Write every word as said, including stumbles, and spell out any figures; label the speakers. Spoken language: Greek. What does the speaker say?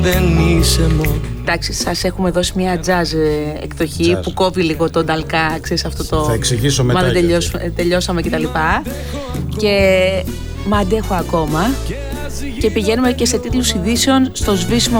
Speaker 1: Δεν είσαι μόνο.
Speaker 2: Εντάξει, σας έχουμε δώσει μια jazz εκδοχή jazz. Που κόβει λίγο τον ταλκά, ξέρεις αυτό το.
Speaker 3: Θα εξηγήσω μετά.
Speaker 2: Μα δεν τελειώσ... τελειώσαμε κτλ. Και μα αντέχω ακόμα. Και πηγαίνουμε και σε τίτλους ειδήσεων στο σβήσιμο